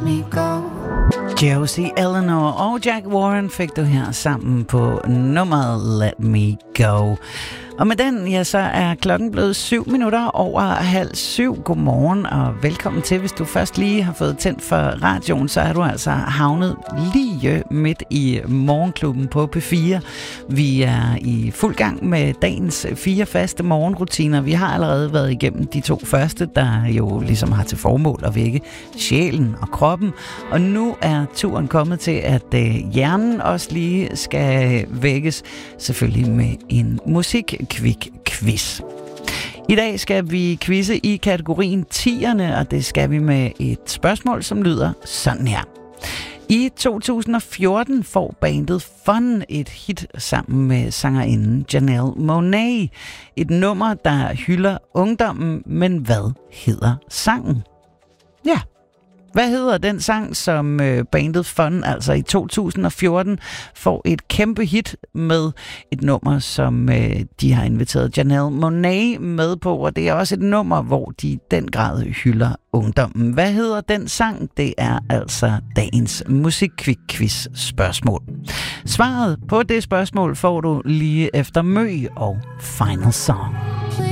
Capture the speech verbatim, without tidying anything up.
me go. Josie Eleanor og Jack Warren fik du her sammen på nummeret Let Me Go. Og med den, ja, så er klokken blevet syv minutter over halv syv. Godmorgen og velkommen til. Hvis du først lige har fået tændt for radioen, så er du altså havnet lige midt i morgenklubben på P fire. Vi er i fuld gang med dagens fire faste morgenrutiner. Vi har allerede været igennem de to første, der jo ligesom har til formål at vække sjælen og kroppen. Og nu er turen kommet til, at øh, hjernen også lige skal vækkes, selvfølgelig med en musik Quick quiz. I dag skal vi quizze i kategorien tierne, og det skal vi med et spørgsmål, som lyder sådan her. I to tusind og fjorten får bandet Fun et hit sammen med sangerinden Janelle Monáe. Et nummer, der hylder ungdommen, men hvad hedder sangen? Ja. Hvad hedder den sang, som øh, bandet Fun, altså i to tusind og fjorten, får et kæmpe hit med et nummer, som øh, de har inviteret Janelle Monáe med på, og det er også et nummer, hvor de i den grad hylder ungdommen. Hvad hedder den sang? Det er altså dagens musikquiz spørgsmål. Svaret på det spørgsmål får du lige efter Mø og Final Song.